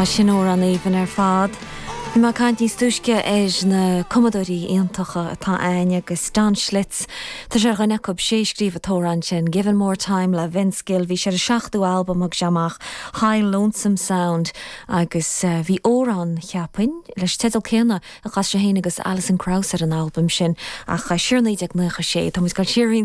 sin ór an éhan ar fad. Ní má cantí stúisce na Commodóí iontacha atá aine agus Dan Schlitz. Tá sé gan necob sé scríomhatóran sin Given More Time le Vince Gill. Bhí sé a 7ú album ag seamach High Lonesome Sound agus bhí órán cheappain leis tidal céanna a chas sé héana agus Alison Krauss ar an album sin a cha siirnaid ag nucha sé. Tá mus gal siirhín